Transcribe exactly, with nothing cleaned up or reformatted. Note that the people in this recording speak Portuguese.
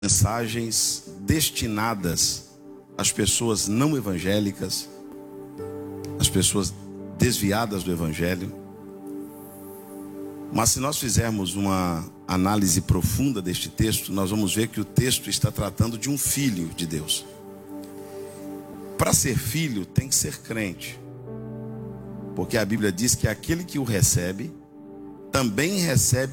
mensagens destinadas às pessoas não evangélicas, às pessoas desviadas do evangelho. Mas se nós fizermos uma análise profunda deste texto, nós vamos ver que o texto está tratando de um filho de Deus. Para ser filho tem que ser crente, porque a Bíblia diz que aquele que o recebe também recebe